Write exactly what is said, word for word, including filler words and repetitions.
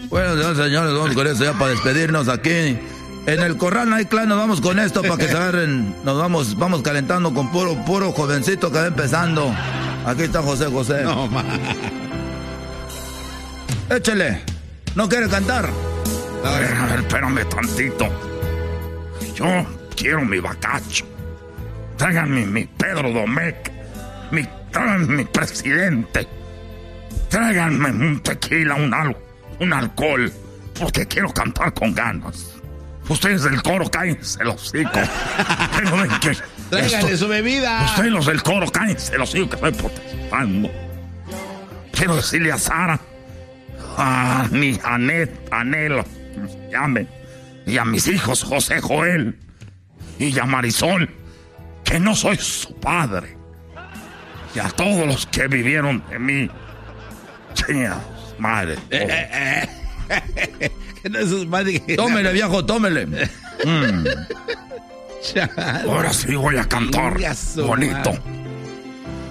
Bueno, señores, vamos con esto ya para despedirnos aquí. En el corral no hay clan, nos vamos con esto para que se agarren. Nos vamos, vamos calentando con puro, puro jovencito que va empezando. Aquí está José José. No, ma. Échele. ¿No quiere cantar? A ver, a ver, espérame tantito. Yo quiero mi bacacho. Tráiganme mi Pedro Domecq. Mi, tráiganme mi presidente. Tráiganme un tequila, un algo, un alcohol. Porque quiero cantar con ganas. Ustedes del coro, cállense los hocico. Tráiganle su bebida. Ustedes los del coro, cállense los hocico, que estoy protestando. Quiero decirle a Sara, a mi Anet, Anelo, como se llamen, y a mis hijos José Joel y a Marisol, que no soy su padre. Y a todos los que vivieron de mí. Chingados, madre. Eh, eh, eh. No es madre. Tómele, viejo, tómele. Mm. Ahora sí voy a cantar bonito.